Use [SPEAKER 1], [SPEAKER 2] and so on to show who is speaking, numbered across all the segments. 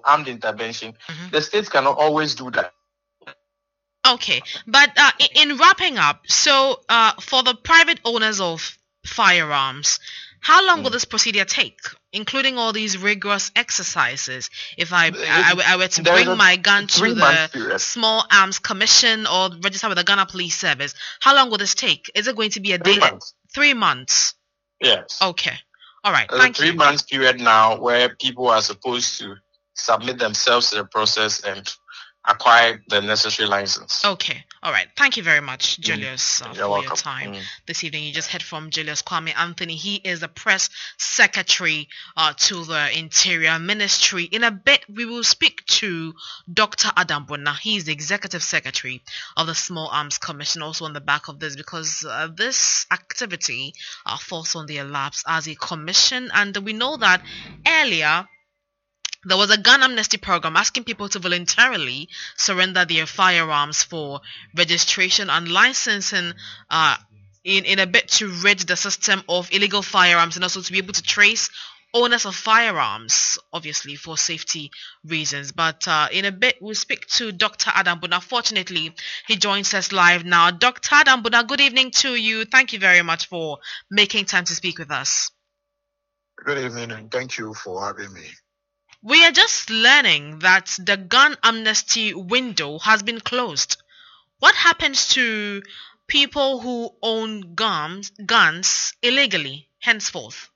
[SPEAKER 1] armed intervention, the states cannot always do that.
[SPEAKER 2] Okay, but in wrapping up, so for the private owners of firearms, how long will this procedure take, including all these rigorous exercises? If I were to bring my gun to the Small Arms Commission or register with the Ghana Police Service, how long will this take? Is it going to be a day?
[SPEAKER 1] 3 months.
[SPEAKER 2] 3 months.
[SPEAKER 1] Yes.
[SPEAKER 2] Okay. All right.
[SPEAKER 1] There's
[SPEAKER 2] Thank
[SPEAKER 1] a 3 months period now where people are supposed to submit themselves to the process and acquire the necessary license.
[SPEAKER 2] Okay. All right. Thank you very much, Julius, for
[SPEAKER 1] welcome.
[SPEAKER 2] your time this evening. You just heard from Julius Kwame Anthony. He is the press secretary to the Interior Ministry. In a bit, we will speak to Dr. Adam Bona. He is the executive secretary of the Small Arms Commission, also on the back of this, because this activity falls on their laps as a commission. And we know that earlier, there was a gun amnesty program asking people to voluntarily surrender their firearms for registration and licensing in a bit to rid the system of illegal firearms and also to be able to trace owners of firearms, obviously for safety reasons. But in a bit, we'll speak to Dr. Adam Bona. Fortunately, he joins us live now. Dr. Adam Bona, good evening to you. Thank you very much for making time to speak with us.
[SPEAKER 3] Good evening, and thank you for having me.
[SPEAKER 2] We are just learning that the gun amnesty window has been closed. What happens to people who own guns illegally henceforth?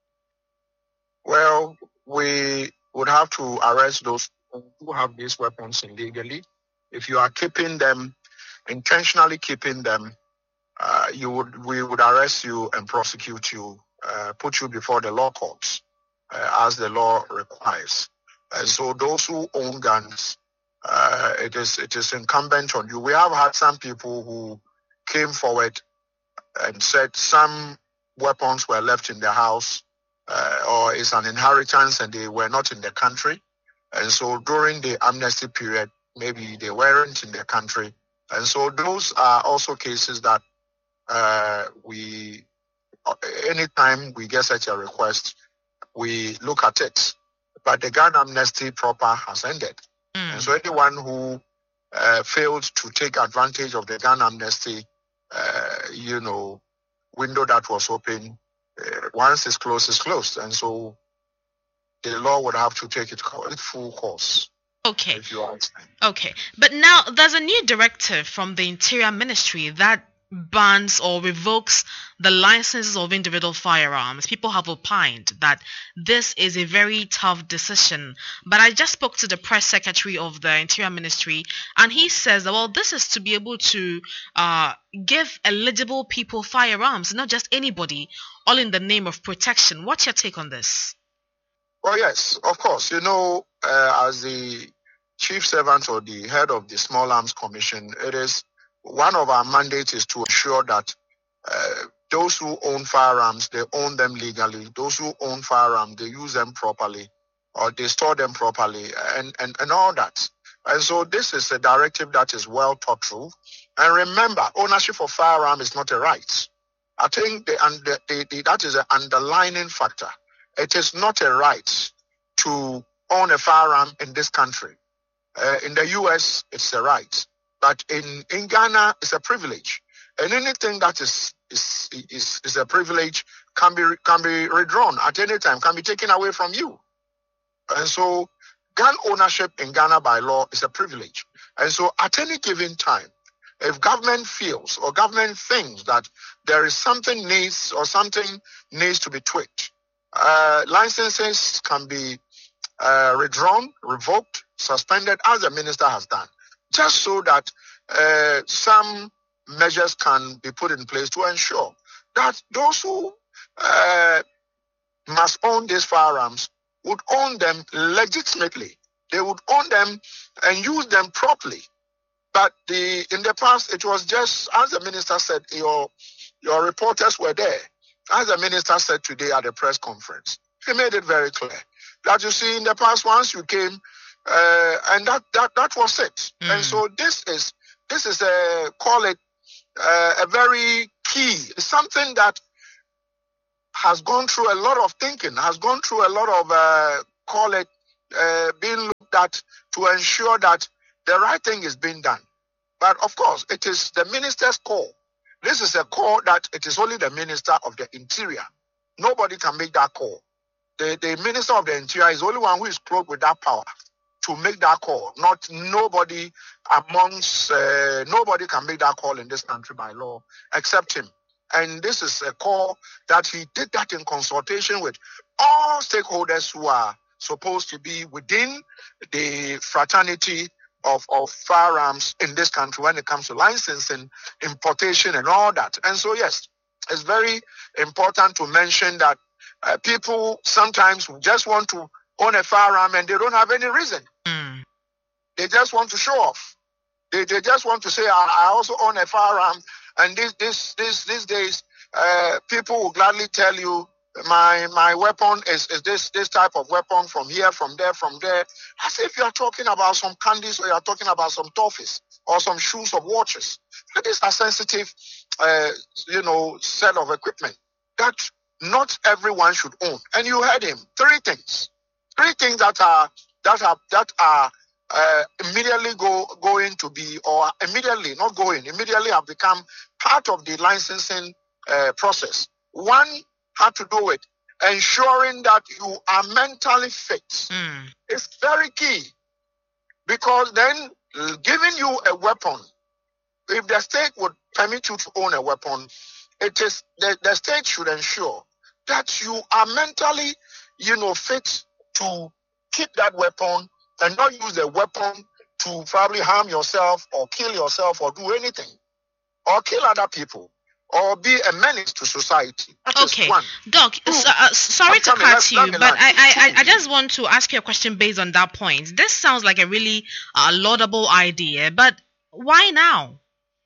[SPEAKER 3] Well, we would have to arrest those who have these weapons illegally. If you are keeping them, intentionally keeping them, we would arrest you and prosecute you, put you before the law courts, as the law requires. And so those who own guns, it is incumbent on you. We have had some people who came forward and said some weapons were left in their house or it's an inheritance and they were not in the country. And so during the amnesty period, maybe they weren't in the country. And so those are also cases that anytime we get such a request, we look at it. But the gun amnesty proper has ended. And so anyone who failed to take advantage of the gun amnesty, window that was open, once it's closed, it's closed. And so the law would have to take its full course.
[SPEAKER 2] Okay.
[SPEAKER 3] If you understand.
[SPEAKER 2] Okay. But now there's a new directive from the Interior Ministry that bans or revokes the licenses of individual firearms. People have opined that this is a very tough decision. But I just spoke to the press secretary of the Interior Ministry, and he says that, well, this is to be able to give eligible people firearms, not just anybody, all in the name of protection. What's your take on this?
[SPEAKER 3] Well, yes, of course. As the chief servant or the head of the Small Arms Commission, it is one of our mandates is to ensure that those who own firearms, they own them legally. Those who own firearms, they use them properly or they store them properly and all that. And so this is a directive that is well thought through. And remember, ownership of firearm is not a right. I think that is an underlining factor. It is not a right to own a firearm in this country. In the US, it's a right. But in Ghana, it's a privilege. And anything that is a privilege can be withdrawn at any time, can be taken away from you. And so gun ownership in Ghana by law is a privilege. And so at any given time, if government feels or government thinks that there is something needs to be tweaked, licenses can be withdrawn, revoked, suspended, as the minister has done, just so that some measures can be put in place to ensure that those who must own these firearms would own them legitimately. They would own them and use them properly. But in the past, it was just, as the minister said, your reporters were there. As the minister said today at the press conference, he made it very clear that, you see, in the past, once you came, and that was it. And so this is call it a very key. It's something that has gone through a lot of thinking, has gone through a lot of being looked that to ensure that the right thing is being done. But of course, it is the minister's call. This is a call that it is only the Minister of the Interior. Nobody can make that call. The Minister of the Interior is the only one who is clothed with that power to make that call. Not nobody amongst, nobody can make that call in this country by law except him. And this is a call that he did that in consultation with all stakeholders who are supposed to be within the fraternity of firearms in this country when it comes to licensing, importation, and all that. And so, yes, it's very important to mention that people sometimes just want to own a firearm and they don't have any reason. They just want to show off. They just want to say, I also own a firearm. And these days, people will gladly tell you, my weapon is this type of weapon from here, from there, as if you are talking about some candies or you are talking about some toffees or some shoes or watches. These are sensitive, set of equipment that not everyone should own. And you heard him. Three things that are immediately going to be, or immediately have become part of the licensing process. One had to do with ensuring that you are mentally fit. It's very key, because then giving you a weapon, if the state would permit you to own a weapon, it is the state should ensure that you are mentally, fit to keep that weapon and not use the weapon to probably harm yourself or kill yourself or do anything or kill other people or be a menace to society. That
[SPEAKER 2] okay, Doc, sorry to cut you, but I just want to ask you a question based on that point. This sounds like a really laudable idea, but why now?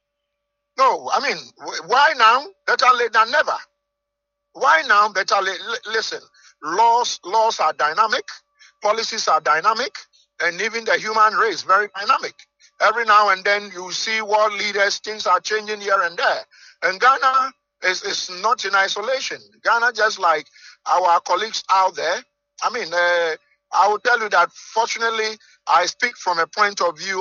[SPEAKER 3] No, I mean, why now? Better late than never. Why now? Better late. Listen, laws are dynamic, policies are dynamic, and even the human race very dynamic. Every now and then you see world leaders, things are changing here and there. And Ghana is not in isolation. Ghana, just like our colleagues out there, I mean, I will tell you that fortunately, I speak from a point of view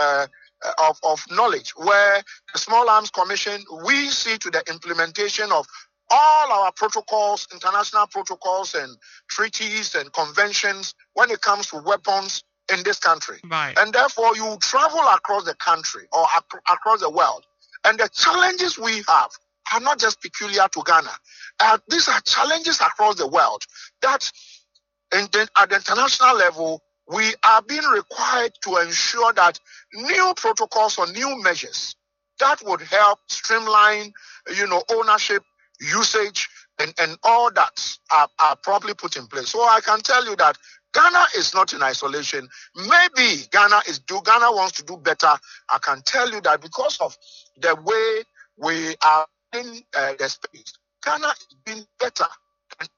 [SPEAKER 3] of knowledge, where the Small Arms Commission, we see to the implementation of all our protocols, international protocols and treaties and conventions when it comes to weapons in this country.
[SPEAKER 2] Right.
[SPEAKER 3] And therefore, you travel across the country or across the world, and the challenges we have are not just peculiar to Ghana. These are challenges across the world that at the international level, we are being required to ensure that new protocols or new measures that would help streamline, ownership, usage, and all that are properly put in place. So I can tell you that Ghana is not in isolation. Maybe Ghana wants to do better. I can tell you that because of the way we are in the space, Ghana is being better. And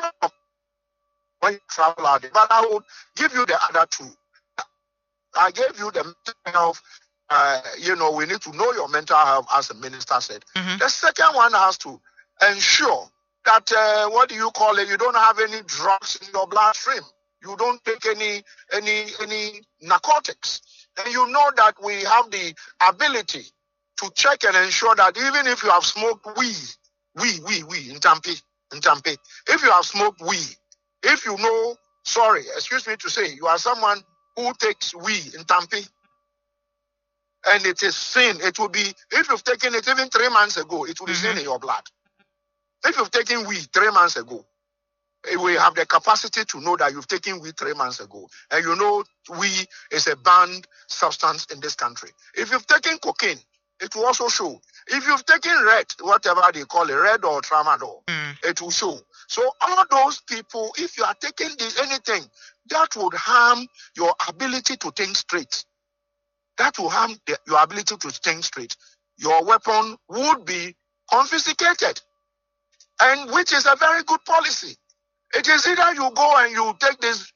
[SPEAKER 3] when you travel out there. But I would give you the other two. I gave you the mental health. We need to know your mental health, as the minister said.
[SPEAKER 2] Mm-hmm.
[SPEAKER 3] The second one has to ensure that you don't have any drugs in your bloodstream. You don't take any narcotics. And you know that we have the ability to check and ensure that even if you have smoked weed in Tampi, if you have smoked weed, if you know, excuse me to say, you are someone who takes weed in Tampi, and it is sin, it will be, if you've taken it even 3 months ago, it will be sin in your blood. If you've taken weed 3 months ago, we have the capacity to know that you've taken weed 3 months ago. And you know weed is a banned substance in this country. If you've taken cocaine, it will also show. If you've taken red, whatever they call it, red or tramadol, it will show. So all those people, if you are taking anything, that would harm your ability to think straight. That will harm your ability to think straight. Your weapon would be confiscated, and which is a very good policy. It is either you go and you take this,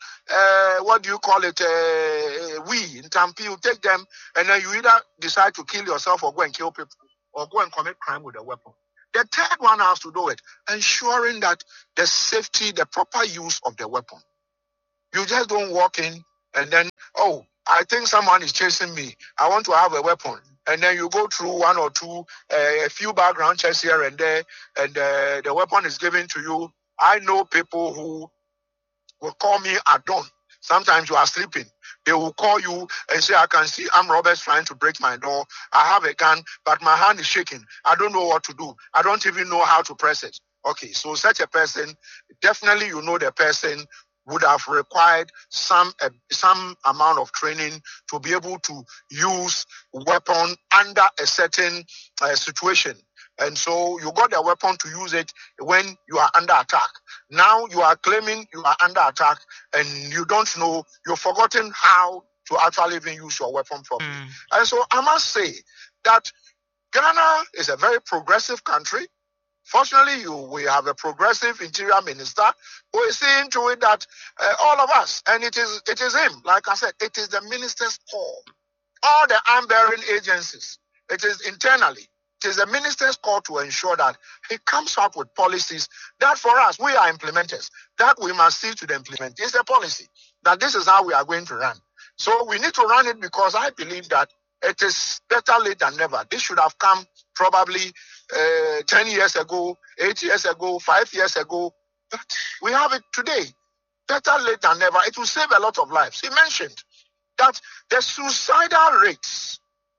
[SPEAKER 3] weed in Tampi, you take them, and then you either decide to kill yourself or go and kill people or go and commit crime with a weapon. The third one has to do with ensuring that the safety, the proper use of the weapon. You just don't walk in and then, oh, I think someone is chasing me. I want to have a weapon. And then you go through one or two, a few background checks here and there, and the weapon is given to you. I know people who will call me at dawn. Sometimes you are sleeping. They will call you and say, I can see armed robbers trying to break my door. I have a gun, but my hand is shaking. I don't know what to do. I don't even know how to press it. Okay, so such a person, definitely you know the person would have required some amount of training to be able to use weapon under a certain situation. And so you got the weapon to use it when you are under attack. Now you are claiming you are under attack and you don't know, you've forgotten how to actually even use your weapon properly. And so I must say that Ghana is a very progressive country. Fortunately, we have a progressive interior minister who is seeing to it that all of us, and it is him, like I said, it is the minister's call. All the arm-bearing agencies, it is internally. It is the minister's call to ensure that he comes up with policies that for us, we are implementers, that we must see to the implement. It's a policy that this is how we are going to run. So we need to run it because I believe that it is better late than never. This should have come probably 10 years ago, 8 years ago, 5 years ago. But we have it today. Better late than never. It will save a lot of lives. He mentioned that the suicidal rates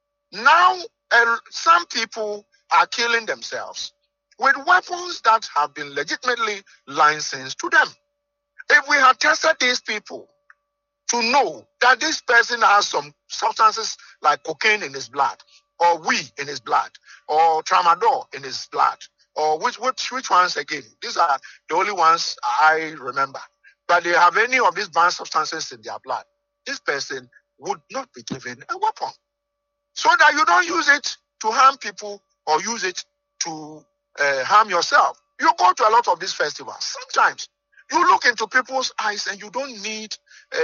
[SPEAKER 3] now, some people are killing themselves with weapons that have been legitimately licensed to them. If we had tested these people to know that this person has some substances like cocaine in his blood, or weed in his blood, or tramadol in his blood, or which ones again? These are the only ones I remember. But they have any of these banned substances in their blood, this person would not be given a weapon. So that you don't use it to harm people or use it to harm yourself. You go to a lot of these festivals. Sometimes you look into people's eyes and you don't need,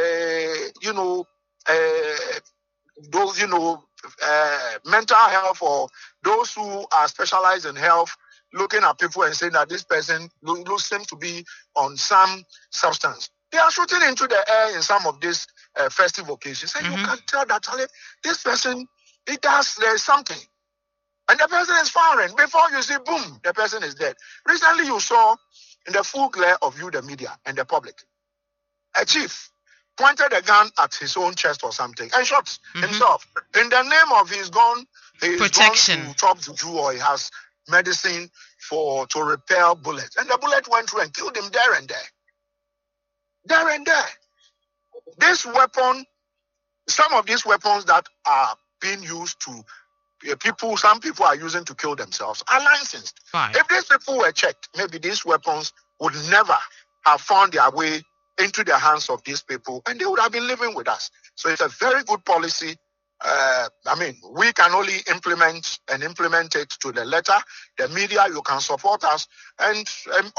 [SPEAKER 3] those, mental health or those who are specialized in health looking at people and saying that this person seems to be on some substance. They are shooting into the air in some of these festive occasions. And you can tell that this person, there's something. And the person is firing. Before you see, boom, the person is dead. Recently you saw in the full glare of you, the media and the public, a chief pointed a gun at his own chest or something and shot himself. In the name of his gun, he is
[SPEAKER 2] protection.
[SPEAKER 3] Gone to chop juju, or he has medicine to repel bullets. And the bullet went through and killed him there and there. There and there. This weapon, some of these weapons that are being used to some people are using to kill themselves are licensed.
[SPEAKER 2] Right.
[SPEAKER 3] If these people were checked, maybe these weapons would never have found their way into the hands of these people and they would have been living with us. So it's a very good policy. We can only implement it to the letter. The media, you can support us and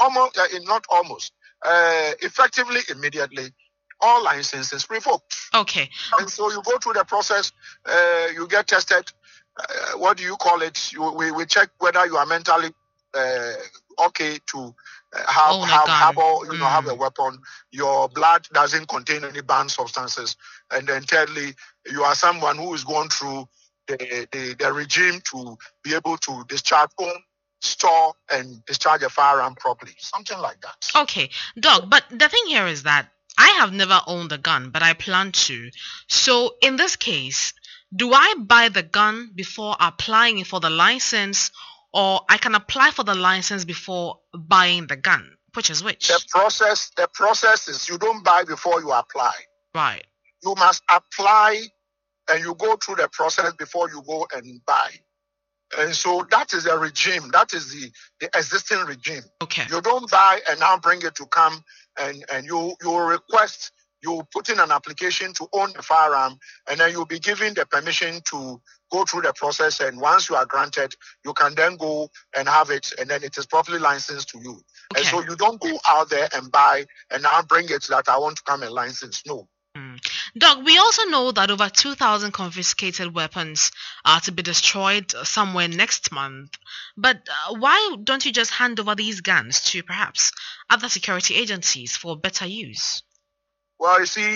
[SPEAKER 3] effectively, immediately, all licenses revoked.
[SPEAKER 2] Okay.
[SPEAKER 3] And so you go through the process, you get tested. What do you call it? We check whether you are mentally okay to have a weapon. Your blood doesn't contain any banned substances. And then thirdly, you are someone who is going through the regime to be able to store and discharge a firearm properly. Something like that.
[SPEAKER 2] Okay, Doc, but the thing here is that I have never owned a gun, but I plan to. So in this case, do I buy the gun before applying for the license, or I can apply for the license before buying the gun? Which is which?
[SPEAKER 3] The process is you don't buy before you apply.
[SPEAKER 2] Right.
[SPEAKER 3] You must apply and you go through the process before you go and buy. And so that is a regime. That is the existing regime.
[SPEAKER 2] Okay.
[SPEAKER 3] You don't buy and now bring it to come and you request, you put in an application to own a firearm, and then you'll be given the permission to go through the process. And once you are granted, you can then go and have it, and then it is properly licensed to you. Okay. And so you don't go out there and buy and now bring it that I want to come and license. No.
[SPEAKER 2] Doc, we also know that over 2,000 confiscated weapons are to be destroyed somewhere next month. But why don't you just hand over these guns to perhaps other security agencies for better use?
[SPEAKER 3] Well, you see,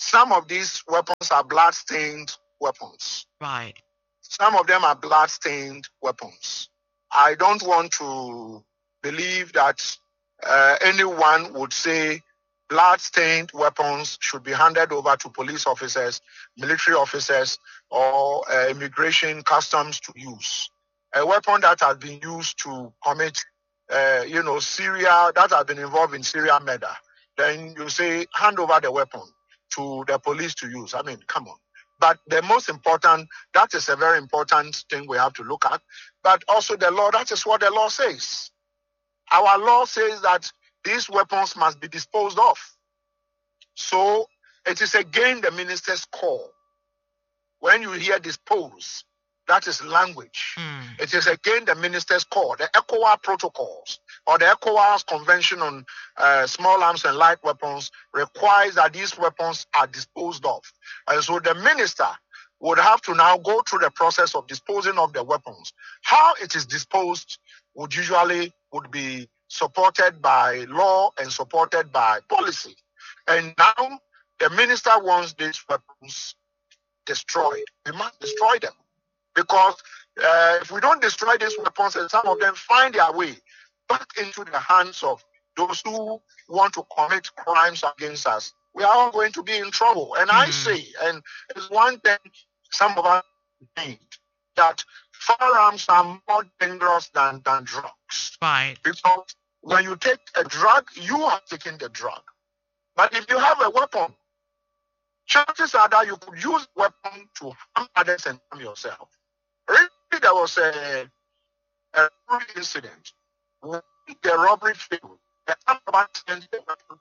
[SPEAKER 3] Some of these weapons are blood-stained weapons.
[SPEAKER 2] Right.
[SPEAKER 3] Some of them are blood-stained weapons. I don't want to believe that anyone would say blood-stained weapons should be handed over to police officers, military officers, or immigration customs to use. A weapon that has been used to commit, Syria, that has been involved in Syria murder, then you say hand over the weapon to the police to use. I mean, come on. But the most important, that is a very important thing we have to look at. But also the law, that is what the law says. Our law says that these weapons must be disposed of. So it is again the minister's call. When you hear dispose, that is language. It is again the minister's call. The ECOWAS protocols or the ECOWAS Convention on Small Arms and Light Weapons requires that these weapons are disposed of. And so the minister would have to now go through the process of disposing of the weapons. How it is disposed would be supported by law and supported by policy. And now the minister wants these weapons destroyed. We must destroy them. Because if we don't destroy these weapons and some of them find their way back into the hands of those who want to commit crimes against us, we are all going to be in trouble. And I say, and it's one thing some of us think, that firearms are more dangerous than drugs.
[SPEAKER 2] Right.
[SPEAKER 3] Because when you take a drug, you are taking the drug. But if you have a weapon, chances are that you could use the weapon to harm others and harm yourself. Recently, there was a robbery incident. When the robbery failed, the armed robber sent the weapon.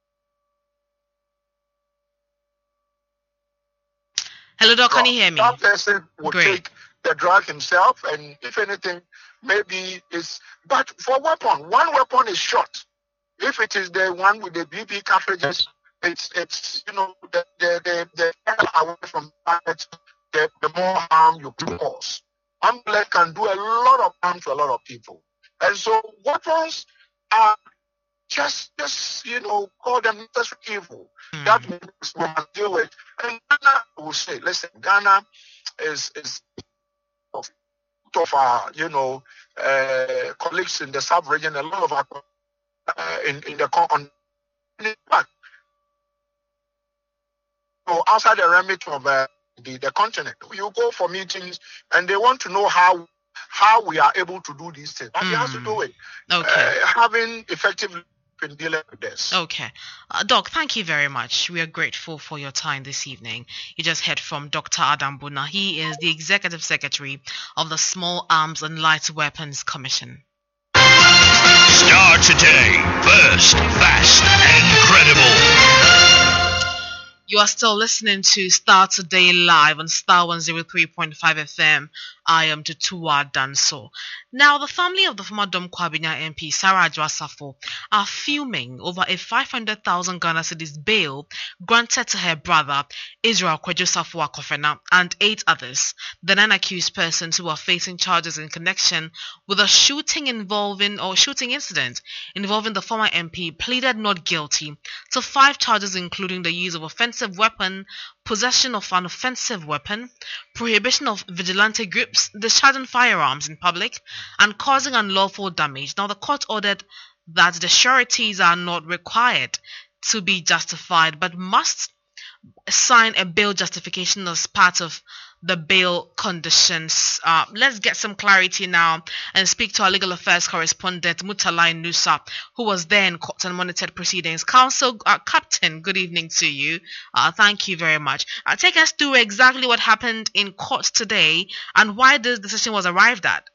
[SPEAKER 2] Hello, Doc, can you hear me?
[SPEAKER 3] That person would take the drug himself, and if anything, maybe it's. But for one weapon is shot. If it is the one with the BB cartridges, it's the away from target, the more harm you cause. One bullet can do a lot of harm to a lot of people, and so weapons are just call them necessary evil that we must deal with. And Ghana will say, listen, Ghana is of our colleagues in the sub-region, a lot of our outside the remit of the continent, you go for meetings and they want to know how we are able to do these things. And we have to do it.
[SPEAKER 2] Okay.
[SPEAKER 3] Having effective in dealing with this.
[SPEAKER 2] Okay. Doc, thank you very much. We are grateful for your time this evening. You just heard from Dr. Adam Bona. He is the Executive Secretary of the Small Arms and Light Weapons Commission.
[SPEAKER 4] Start today. First, fast, and credible.
[SPEAKER 2] You are still listening to Start Today Live on Star 103.5 FM. I am Tutua Danso. Now, the family of the former Dom Kwabena MP, Sarah Adwoa-Safo, are fuming over a 500,000 Ghana cedis bail granted to her brother, Israel Kwadwo Safo Akofena, and 8 others, the 9 accused persons who are facing charges in connection with a shooting incident involving the former MP, pleaded not guilty to 5 charges including the use of offensive weapon, possession of an offensive weapon, prohibition of vigilante groups discharging firearms in public, and causing unlawful damage. Now, the court ordered that the sureties are not required to be justified, but must sign a bail justification as part of the bail conditions. Let's get some clarity now and speak to our legal affairs correspondent Mutalai Nusa, who was there in court and monitored proceedings. Counsel Captain, good evening to you. Thank you very much. Take us through exactly what happened in court today and why this decision was arrived at.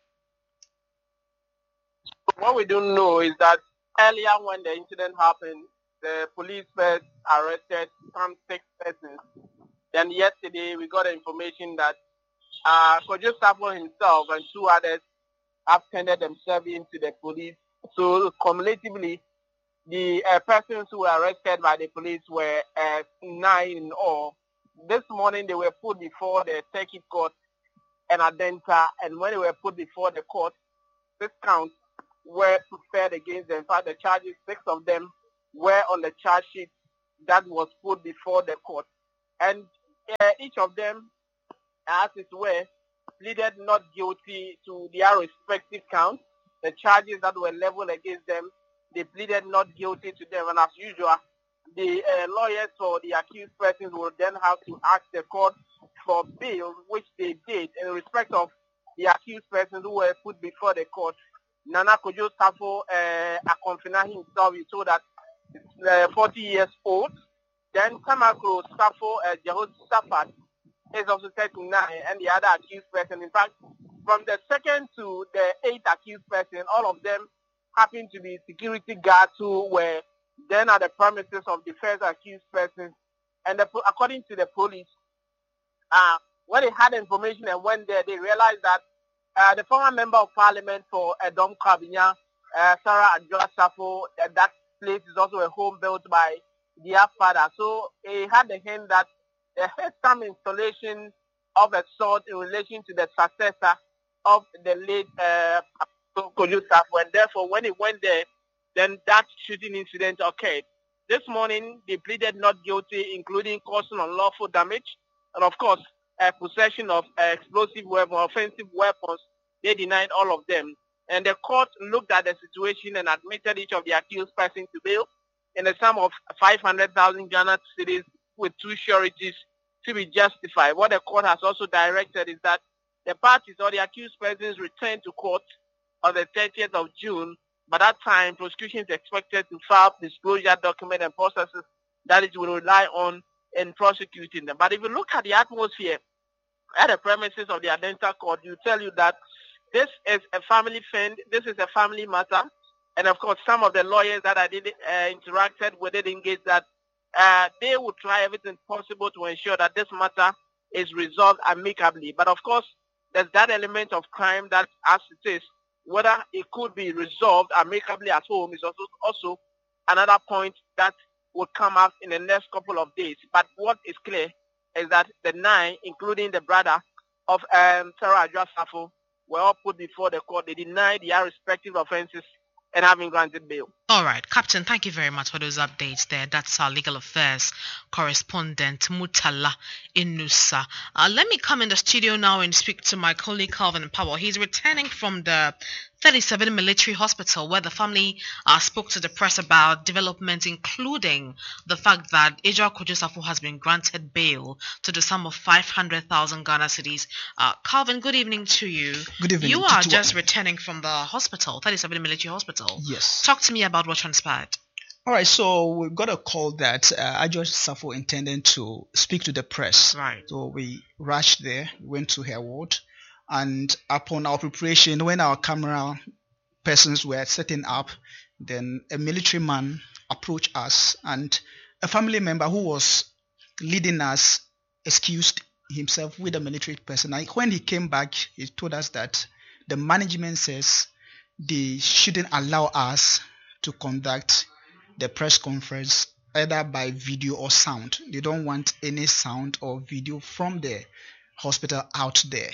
[SPEAKER 5] What we don't know is that earlier when the incident happened, the police first arrested some 6 persons. Then yesterday we got information that Kwadwo Safo himself and 2 others have tendered themselves into the police. So cumulatively, the persons who were arrested by the police were 9 in all. This morning they were put before the circuit court and Adenta, and when they were put before the court, 6 counts were preferred against them. In fact, the charges, 6 of them were on the charge sheet that was put before the court. and each of them, as it were, pleaded not guilty to their respective counts. The charges that were leveled against them, they pleaded not guilty to them. And as usual, the lawyers for the accused persons will then have to ask the court for bail, which they did in respect of the accused persons who were put before the court. Nana Kojo Safo Akonfina himself, he told that he's 40 years old. Then Tamakro Safo Jehoshaphat is also 39, and the other accused person. In fact, from the second to the 8th accused person, all of them happen to be security guards who were then at the premises of the first accused person. And according to the police, when they had information and went there, they realized that the former member of parliament for Edom Kabinya, Sarah Adjoa Safo, that place is also a home built by their father. So they had the hint that there had some installation of a sort in relation to the successor of the late Kojo Safo. And therefore, when he went there, then that shooting incident occurred. This morning, they pleaded not guilty, including causing unlawful damage, and of course, possession of explosive weapons, offensive weapons. They denied all of them. And the court looked at the situation and admitted each of the accused persons to bail in a sum of 500,000 Ghana cedis with 2 sureties to be justified. What the court has also directed is that the parties or the accused persons return to court on the 30th of June. By that time, prosecution is expected to file disclosure document and processes that it will rely on in prosecuting them. But if you look at the atmosphere at the premises of the Adenta court, you tell you that this is a family friend, this is a family matter. And of course, some of the lawyers that I did interacted with it engaged that they would try everything possible to ensure that this matter is resolved amicably. But of course, there's that element of crime that, as it is, whether it could be resolved amicably at home is also another point that will come up in the next couple of days. But what is clear is that the 9, including the brother of Sarah Adjoa Safo, were all put before the court. They denied their respective offenses and having granted bail.
[SPEAKER 2] All right, Captain, thank you very much for those updates there. That's our legal affairs correspondent, Mutala Inusa. Let me come in the studio now and speak to my colleague, Calvin Powell. He's returning from the 37 Military Hospital, where the family spoke to the press about developments, including the fact that Adjoa Kojo Safo has been granted bail to the sum of 500,000 Ghana cedis. Calvin, good evening to you.
[SPEAKER 6] Good evening.
[SPEAKER 2] You are just returning from the hospital, 37 Military Hospital.
[SPEAKER 6] Yes.
[SPEAKER 2] Talk to me about what transpired.
[SPEAKER 6] All right, so we got a call that Adjoa Safo intended to speak to the press.
[SPEAKER 2] Right.
[SPEAKER 6] So we rushed there, went to her ward. And upon our preparation, when our camera persons were setting up, then a military man approached us, and a family member who was leading us excused himself with a military person. And when he came back, he told us that the management says they shouldn't allow us to conduct the press conference either by video or sound. They don't want any sound or video from the hospital out there.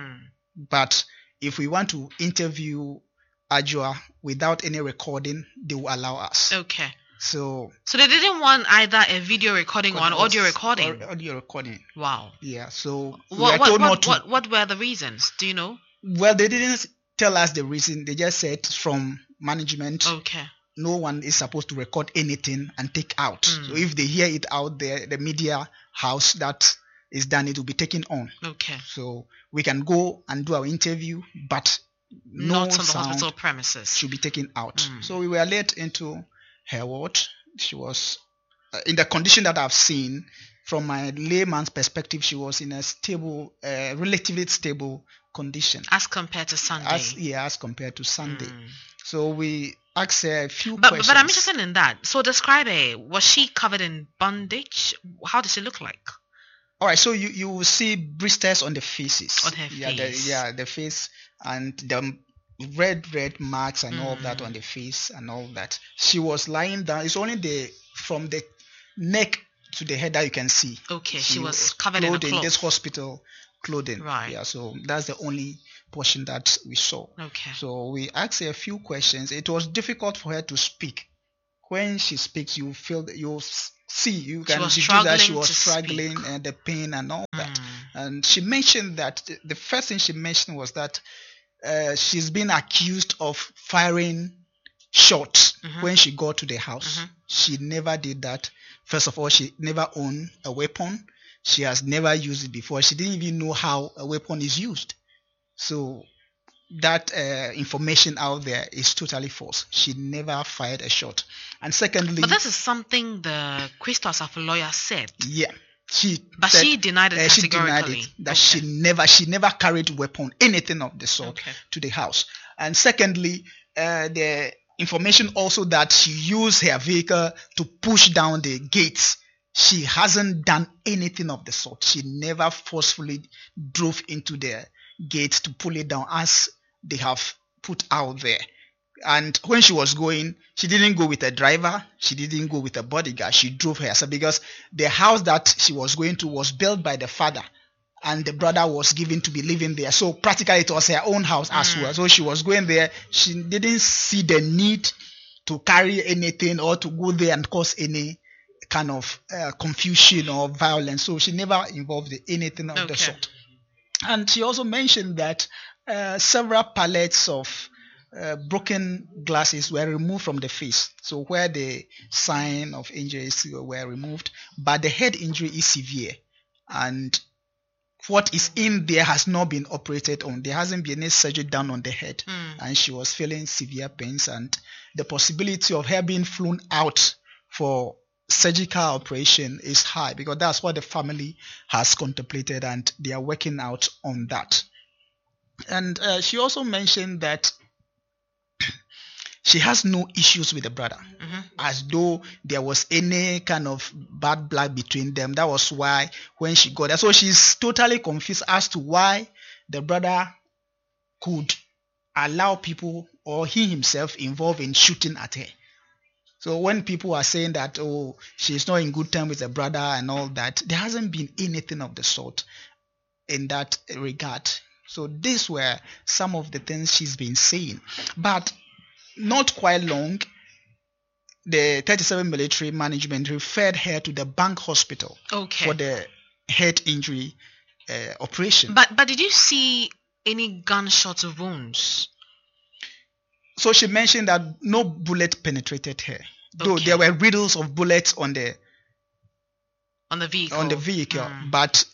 [SPEAKER 6] But if we want to interview Adjoa without any recording, they will allow us.
[SPEAKER 2] Okay.
[SPEAKER 6] So
[SPEAKER 2] they didn't want either a video recording or an audio recording.
[SPEAKER 6] Audio recording.
[SPEAKER 2] Wow.
[SPEAKER 6] Yeah. So
[SPEAKER 2] what were the reasons? Do you know?
[SPEAKER 6] Well, they didn't tell us the reason. They just said from management.
[SPEAKER 2] Okay.
[SPEAKER 6] No one is supposed to record anything and take out. So if they hear it out there, the media house that is done, it will be taken on.
[SPEAKER 2] Okay.
[SPEAKER 6] So we can go and do our interview, but
[SPEAKER 2] not on the
[SPEAKER 6] sound
[SPEAKER 2] hospital premises
[SPEAKER 6] should be taken out. So we were led into her ward. She was in the condition that I've seen. From my layman's perspective, she was in a stable, relatively stable condition.
[SPEAKER 2] As compared to Sunday.
[SPEAKER 6] As compared to Sunday. So we asked her a few questions.
[SPEAKER 2] But I'm interested in that. So describe her. Was she covered in bandage? How does she look like?
[SPEAKER 6] All right, so you will see blisters on the faces.
[SPEAKER 2] On her face.
[SPEAKER 6] The face and the red marks and all of that on the face and all that. She was lying down. It's only from the neck to the head that you can see.
[SPEAKER 2] Okay, she was covered in a cloth.
[SPEAKER 6] This hospital clothing.
[SPEAKER 2] Right.
[SPEAKER 6] Yeah, so that's the only portion that we saw.
[SPEAKER 2] Okay.
[SPEAKER 6] So we asked her a few questions. It was difficult for her to speak when she speaks, you feel that you can deduce that she was struggling and the pain and all that. And she mentioned that the first thing she mentioned was that she's been accused of firing shots when she got to the house. She never did that. First of all, she never owned a weapon. She has never used it before. She didn't even know how a weapon is used. So that information out there is totally false. She never fired a shot. And secondly,
[SPEAKER 2] but this is something the Crystal Asafo lawyer said.
[SPEAKER 6] Yeah, she
[SPEAKER 2] denied it categorically.
[SPEAKER 6] She denied it, that she never carried weapon, anything of the sort, to the house. And secondly, the information also that she used her vehicle to push down the gates. She hasn't done anything of the sort. She never forcefully drove into the gates to pull it down as they have put out there. And when she was going, she didn't go with a driver. She didn't go with a bodyguard. She drove herself because the house that she was going to was built by the father, and the brother was given to be living there. So practically it was her own house as well. So she was going there. She didn't see the need to carry anything or to go there and cause any kind of confusion or violence. So she never involved in anything of the sort. And she also mentioned that several pallets of broken glasses were removed from the face. So where the sign of injuries were removed, but the head injury is severe. And what is in there has not been operated on. There hasn't been any surgery done on the head. And she was feeling severe pains, and the possibility of her being flown out for surgical operation is high, because that's what the family has contemplated, and they are working out on that. And she also mentioned that she has no issues with the brother, as though there was any kind of bad blood between them. That was why when she got there, so she's totally confused as to why the brother could allow people, or he himself, involved in shooting at her. So when people are saying that, oh, she's not in good time with the brother and all that, there hasn't been anything of the sort in that regard. So these were some of the things she's been saying. But not quite long, the 37 military management referred her to the Bank Hospital for the head injury operation.
[SPEAKER 2] But did you see any gunshot wounds?
[SPEAKER 6] So she mentioned that no bullet penetrated her, though there were riddles of bullets on the vehicle. But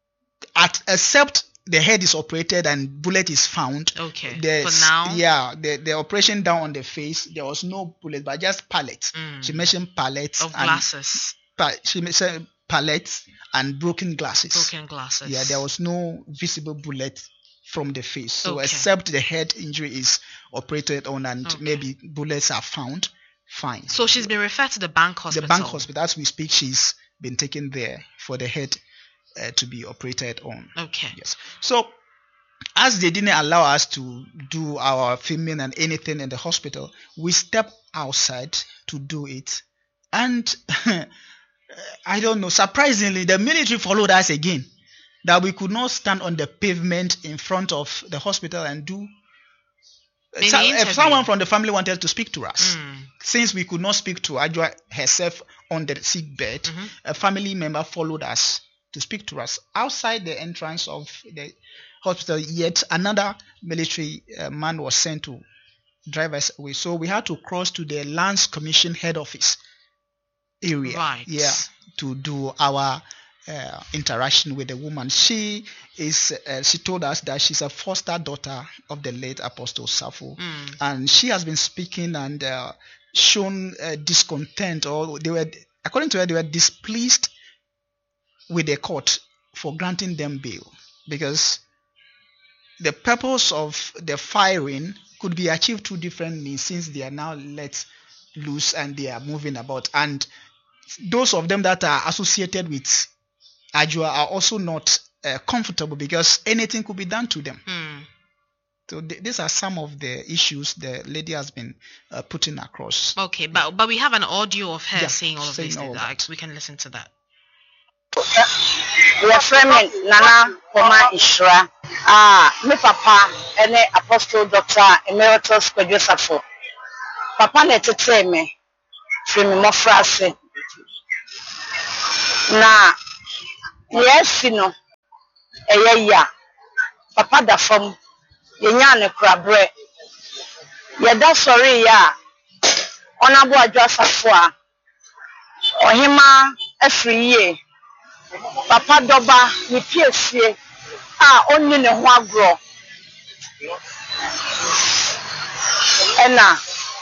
[SPEAKER 6] except the head is operated and bullet is found.
[SPEAKER 2] For now?
[SPEAKER 6] The operation down on the face, there was no bullet, but just pallets. She mentioned pallets
[SPEAKER 2] of glasses.
[SPEAKER 6] She mentioned pallets and broken glasses.
[SPEAKER 2] Yeah,
[SPEAKER 6] there was no visible bullet from the face. So except the head injury is operated on and maybe bullets are found, fine.
[SPEAKER 2] So she's been referred to the Bank Hospital.
[SPEAKER 6] The Bank Hospital. As we speak, she's been taken there for the head to be operated on. Yes. So as they didn't allow us to do our filming and anything in the hospital, we stepped outside to do it. And I don't know, surprisingly, the military followed us again. That we could not stand on the pavement in front of the hospital and do. If someone from the family wanted to speak to us, since we could not speak to Ajua herself on the sick bed, a family member followed us to speak to us outside the entrance of the hospital. Yet another military man was sent to drive us away. So we had to cross to the Lands Commission head office area, to do our interaction with the woman. She told us that she's a foster daughter of the late Apostle Safo, and she has been speaking and shown discontent, or according to her, they were displeased with the court for granting them bail, because the purpose of the firing could be achieved through different means, since they are now let loose and they are moving about, and those of them that are associated with Ajua are also not comfortable, because anything could be done to them. So these are some of the issues the lady has been putting across.
[SPEAKER 2] But we have an audio of her saying all of these things. We can listen to that.
[SPEAKER 7] Your friend Nana Poma Ishra, me papa, and Apostle Dr. Emeritus Kwadwo Safo. Papa ne tete me. firi me mmɔfra ase na yɛasi no ɛyɛ ya papa da fam yɛnya ne korabrɛ yɛda sɔre ya ɔnabo adwo asafo a ɔhema afiri yie papa dɔba ne piesie a onni ne ho agorɔ ɛna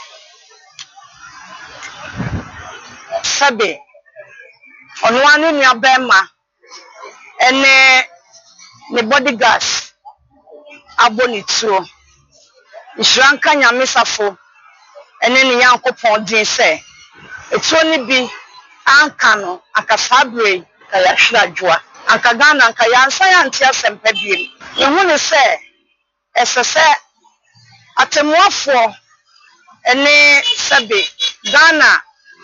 [SPEAKER 7] sɛbe ɔno ane nua bɛrima ɛne ne bodyguards abɔ ne tuo nhyira nka nyame safo ɛne ne Nyankopɔn din sɛ etuo ne bi anka no anka saa bere ka yɛahwere adwoa anka Ghana anka yɛansa yɛante asɛmpa biem yɛhu ne sɛ ɛsɛ sɛ atemmuafoɔ ɛne sɛbe Ghana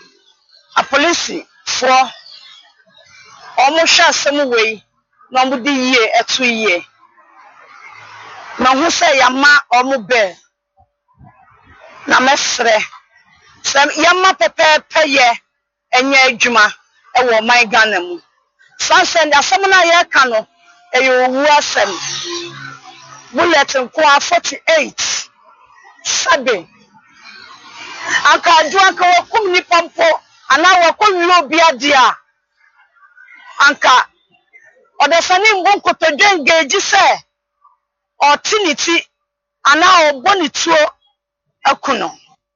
[SPEAKER 7] apolisifoɔ ɔmo hwɛ asɛm wei na ɔmo de yie ɛto yie na hu sɛ yɛama ɔmo bɛɛ na mɛsrɛ sɛ yɛma pɛpɛɛpɛ yɛ ɛnyɛ adwuma ɛwɔ ɔman Ghana mu sanse de asɛm na yɛka no ɛyɛ owu asɛm bullet nkoa 48 sabe anka adu anka wakum nipa mpo ana wakɔwie obi ade a anka ɔdasane mbɔ nkotodwe ngeji sɛ ɔte ne ti ana ɔbɔ ne tuo akuno.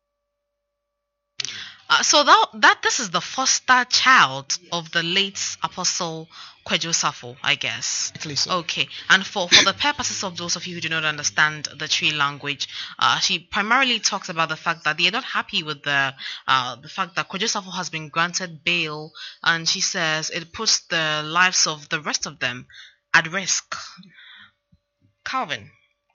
[SPEAKER 2] So that this is the foster child of the late Apostle Kwadwo Safo, I guess.
[SPEAKER 6] So.
[SPEAKER 2] Okay, and for the purposes of those of you who do not understand the Twi language, she primarily talks about the fact that they are not happy with the fact that Kwadwo Safo has been granted bail, and she says it puts the lives of the rest of them at risk. Calvin.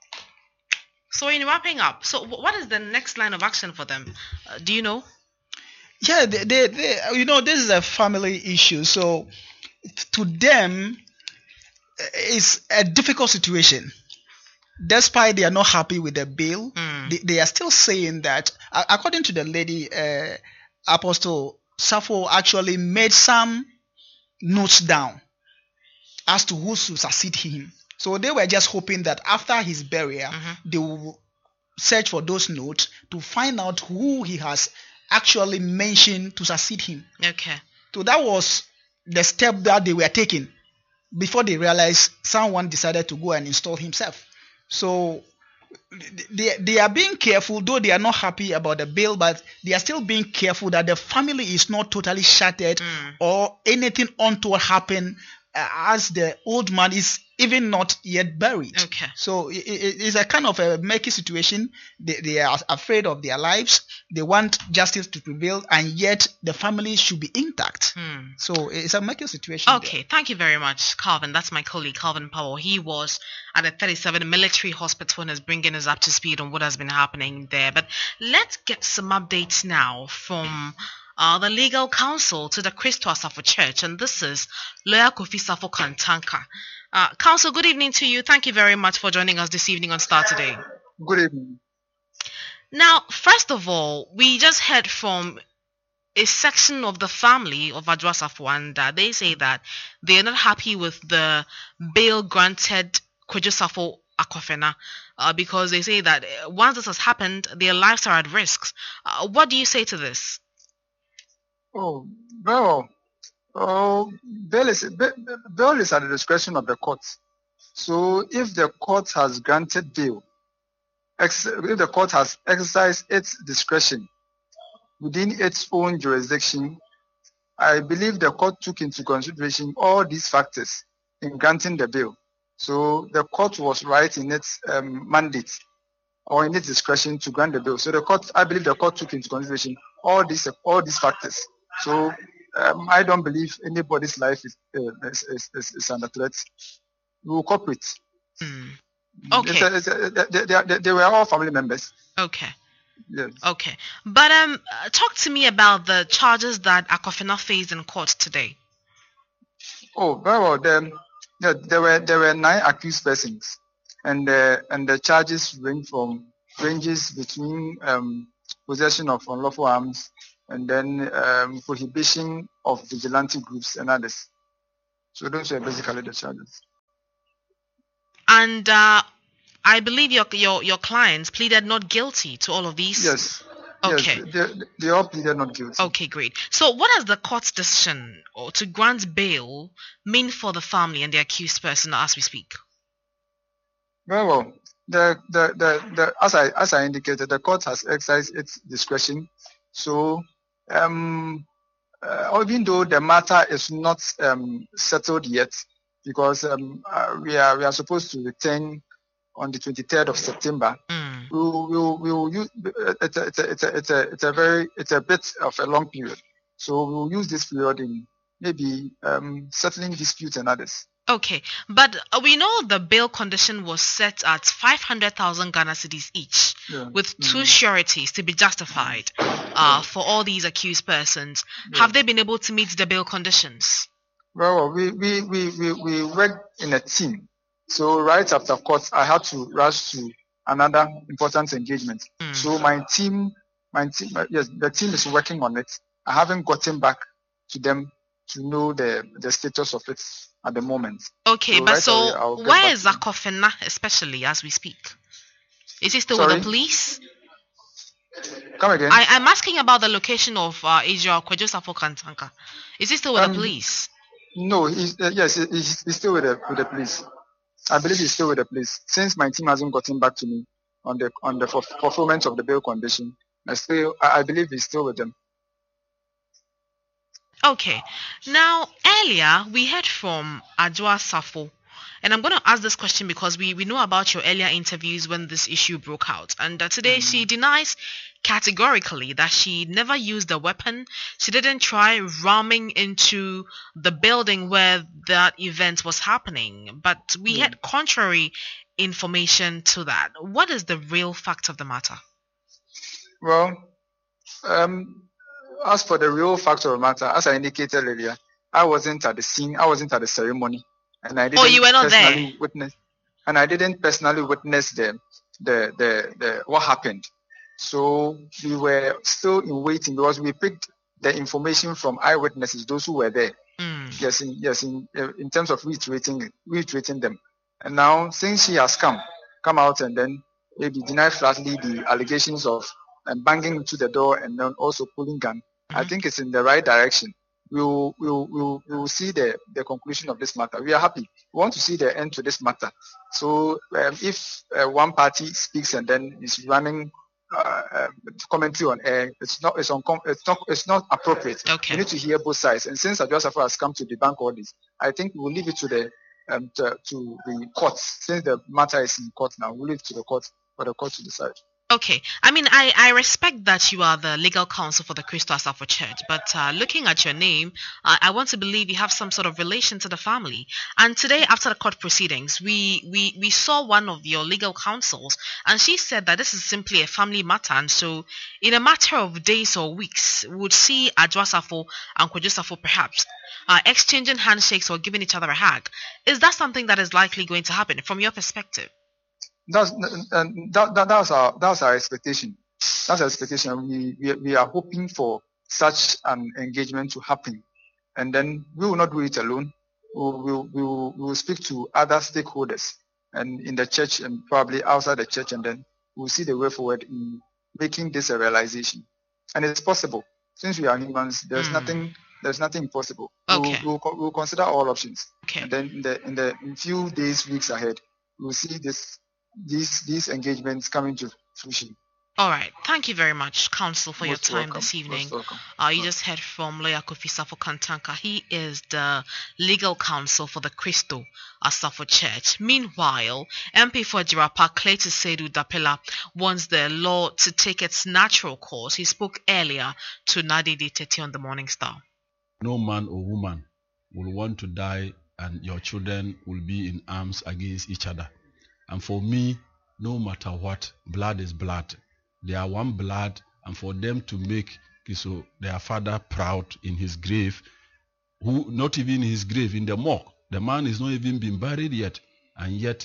[SPEAKER 2] So in wrapping up, so what is the next line of action for them? Do you know?
[SPEAKER 6] Yeah, they this is a family issue. So to them, it's a difficult situation. Despite they are not happy with the bill, they are still saying that, according to the lady, Apostle Safo actually made some notes down as to who should succeed him. So they were just hoping that after his burial, they will search for those notes to find out who he has actually mentioned to succeed him.
[SPEAKER 2] Okay.
[SPEAKER 6] So that was the step that they were taking before they realized someone decided to go and install himself. So they are being careful, though they are not happy about the bill, but they are still being careful that the family is not totally shattered or anything untoward happen as the old man is even not yet buried.
[SPEAKER 2] Okay.
[SPEAKER 6] So it's a kind of a murky situation. They are afraid of their lives. They want justice to prevail, and yet the family should be intact. So it's a murky situation.
[SPEAKER 2] Okay, there. Thank you very much, Calvin. That's my colleague, Calvin Powell. He was at the 37 military hospital and is bringing us up to speed on what has been happening there. But let's get some updates now from the legal counsel to the Christo Asafo Church, and this is Lawyer Kofi Safo Kantanka. Counsel, good evening to you. Thank you very much for joining us this evening on Star Today.
[SPEAKER 3] Good evening.
[SPEAKER 2] Now, first of all, we just heard from a section of the family of Kwadwo Safo, and they say that they are not happy with the bail granted Kwadwo Safo Akofena because they say that once this has happened, their lives are at risk. What do you say to this?
[SPEAKER 3] Oh, well, bail is at the discretion of the court. So if the court has granted bail, if the court has exercised its discretion within its own jurisdiction, I believe the court took into consideration all these factors in granting the bail. So the court was right in its mandate or in its discretion to grant the bail. So I believe the court took into consideration all these factors. So I don't believe anybody's life is under threat. We will cooperate.
[SPEAKER 2] Okay.
[SPEAKER 3] They were all family members.
[SPEAKER 2] Okay.
[SPEAKER 3] Yes.
[SPEAKER 2] Okay. But talk to me about the charges that Akofena faced in court today.
[SPEAKER 3] Oh, very well. There were 9 accused persons, and the charges ranges between possession of unlawful arms
[SPEAKER 8] and then prohibition of vigilante groups and others. So those were basically the charges.
[SPEAKER 2] And I believe your clients pleaded not guilty to all of these?
[SPEAKER 8] Yes.
[SPEAKER 2] Okay.
[SPEAKER 8] Yes, they all pleaded not guilty.
[SPEAKER 2] Okay, great. So what does the court's decision to grant bail mean for the family and the accused person as we speak?
[SPEAKER 8] Well, as I indicated, the court has exercised its discretion. So, even though the matter is not settled yet, because we are supposed to return on the 23rd of September, we will use it's a bit of a long period. So we will use this period in maybe settling disputes and others.
[SPEAKER 2] Okay, but we know the bail condition was set at 500,000 Ghana cedis each, with two sureties to be justified for all these accused persons. Have they been able to meet the bail conditions?
[SPEAKER 8] Well, we work in a team. So right after court, I had to rush to another important engagement. So my team, yes, the team is working on it. I haven't gotten back to them to know the status of it at the moment.
[SPEAKER 2] Okay,
[SPEAKER 8] so
[SPEAKER 2] but
[SPEAKER 8] right
[SPEAKER 2] so
[SPEAKER 8] away,
[SPEAKER 2] where is Zakofena, especially as we speak? Is he still with the police?
[SPEAKER 8] Come again?
[SPEAKER 2] I'm asking about the location of Israel Kwejosafo Kantanka. Is he still with the police?
[SPEAKER 8] No, he's still with the police. I believe he's still with the police. Since my team hasn't gotten back to me on the fulfillment of the bail condition, I believe he's still with them.
[SPEAKER 2] Okay. Now, earlier we heard from Adwoa Safo, and I'm going to ask this question because we know about your earlier interviews when this issue broke out. And today she denies categorically that she never used a weapon. She didn't try ramming into the building where that event was happening. But we had contrary information to that. What is the real fact of the matter?
[SPEAKER 8] Well, as for the real fact of the matter, as I indicated earlier, I wasn't at the scene. I wasn't at the ceremony, and I didn't.
[SPEAKER 2] You were not there.
[SPEAKER 8] And I didn't personally witness the what happened. So we were still in waiting because we picked the information from eyewitnesses, those who were there. Yes, in terms of reiterating them. And now, since she has come out and then maybe deny flatly the allegations of banging into the door and then also pulling gun, I think it's in the right direction. We will see the conclusion of this matter. We are happy. We want to see the end to this matter. So if one party speaks and then is running commentary on air, it's not appropriate.
[SPEAKER 2] Okay.
[SPEAKER 8] We need to hear both sides. And since Adwoa Safo has come to debunk all this, I think we'll leave it to the courts. Since the matter is in court now, we'll leave it to the court for the court to decide.
[SPEAKER 2] Okay. I mean, I respect that you are the legal counsel for the Christo Asafo Church, but looking at your name, I want to believe you have some sort of relation to the family. And today, after the court proceedings, we saw one of your legal counsels, and she said that this is simply a family matter, and so in a matter of days or weeks, we would see Adwoa Safo and Kwejosafo perhaps exchanging handshakes or giving each other a hug. Is that something that is likely going to happen from your perspective?
[SPEAKER 8] That's our expectation. That's our expectation. We are hoping for such an engagement to happen, and then we will not do it alone. We will speak to other stakeholders and in the church and probably outside the church, and then we'll see the way forward in making this a realization. And it's possible. Since we are humans, there's nothing impossible.
[SPEAKER 2] Okay.
[SPEAKER 8] We'll consider all options.
[SPEAKER 2] Okay.
[SPEAKER 8] And then in few days, weeks ahead, we'll see these engagements coming to fruition.
[SPEAKER 2] All right. Thank you very much, counsel, for your time
[SPEAKER 8] welcome.
[SPEAKER 2] this evening.
[SPEAKER 8] Most welcome.
[SPEAKER 2] You just heard from lawyer Kofi Safo Kantanka. He is the legal counsel for the Christo Asafo Church. Meanwhile, MP for Jirapa, Cletus Sedu Dapela, wants the law to take its natural course. He spoke earlier to Nadidi Tete on the Morning Star.
[SPEAKER 9] No man or woman will want to die and your children will be in arms against each other. And for me, no matter what, blood is blood. They are one blood, and for them to make their father proud in his grave, who not even in his grave, in the morgue, the man is not even been buried yet, and yet,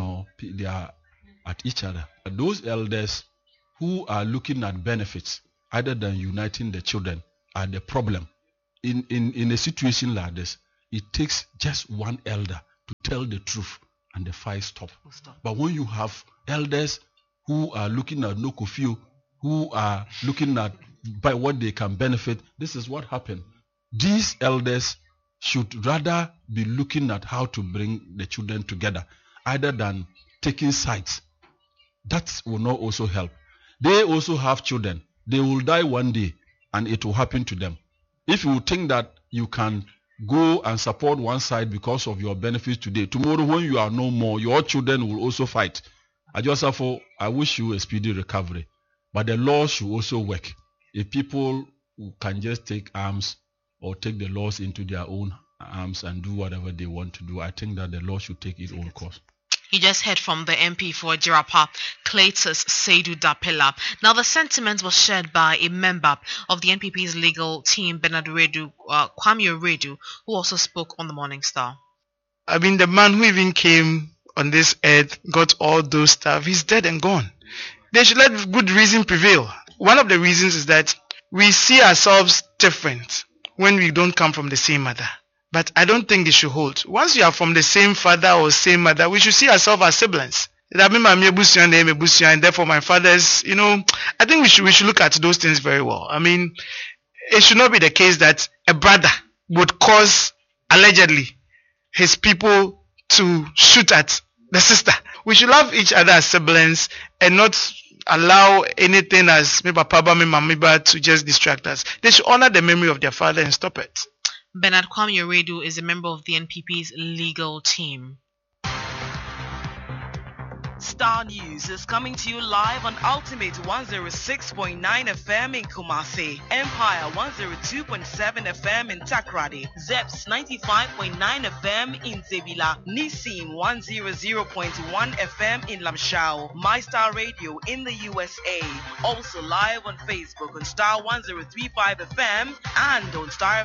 [SPEAKER 9] they are at each other. Those elders who are looking at benefits other than uniting the children are the problem. In a situation like this, it takes just one elder to tell the truth and the fight stop. But when you have elders who are looking at no curfew, who are looking at by what they can benefit, this is what happened. These elders should rather be looking at how to bring the children together, other than taking sides. That will not also help. They also have children. They will die one day and it will happen to them. If you think that you can go and support one side because of your benefits today, tomorrow when you are no more, your children will also fight. I wish you a speedy recovery. But the law should also work. If people can just take arms or take the laws into their own arms and do whatever they want to do, I think that the law should take its own course.
[SPEAKER 2] You just heard from the MP for Jirapa, Cletus Seydou Dapela. Now, the sentiment was shared by a member of the NPP's legal team, Bernard Redu, Kwame Redu, who also spoke on the Morning Star.
[SPEAKER 10] I mean, the man who even came on this earth, got all those stuff, he's dead and gone. They should let good reason prevail. One of the reasons is that we see ourselves different when we don't come from the same mother. But I don't think it should hold. Once you are from the same father or same mother, we should see ourselves as siblings. That means and therefore my father's, I think we should look at those things very well. I mean, it should not be the case that a brother would cause, allegedly, his people to shoot at the sister. We should love each other as siblings and not allow anything as me papa, me mamiba to just distract us. They should honor the memory of their father and stop it.
[SPEAKER 2] Bernard Kwame Redu is a member of the NPP's legal team.
[SPEAKER 11] Star News is coming to you live on Ultimate 106.9 FM in Kumasi, Empire 102.7 FM in Takrady, Zeps 95.9 FM in Zebila, Nissim 100.1 FM in Lamshao, MyStar Radio in the USA. Also live on Facebook on Star 103.5 FM and on Star